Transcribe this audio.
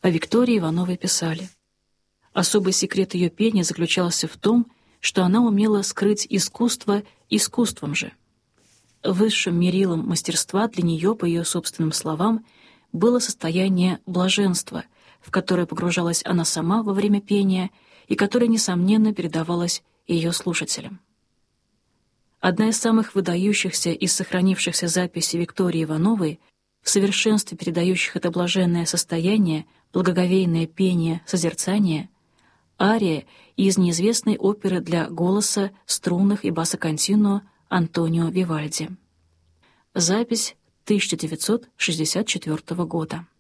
О Виктории Ивановой писали: особый секрет ее пения заключался в том, что она умела скрыть искусство искусством же. Высшим мерилом мастерства для нее, по ее собственным словам, было состояние блаженства, в которое погружалась она сама во время пения и которое, несомненно, передавалось ее слушателям. Одна из самых выдающихся из сохранившихся записей Виктории Ивановой, в совершенстве передающих это блаженное состояние, благоговейное пение, созерцание, ария из неизвестной оперы для голоса, струнных и бассо-контино Антонио Вивальди. Запись 1964 года.